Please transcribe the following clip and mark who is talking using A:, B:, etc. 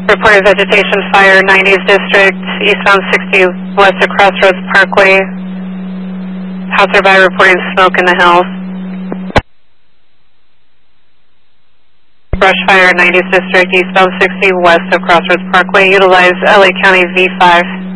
A: Reported vegetation fire, 90s district, eastbound 60 west of Crossroads Parkway. Passerby reporting smoke in the hills. Brush fire, 90s district, eastbound 60 west of Crossroads Parkway. Utilize LA County V5.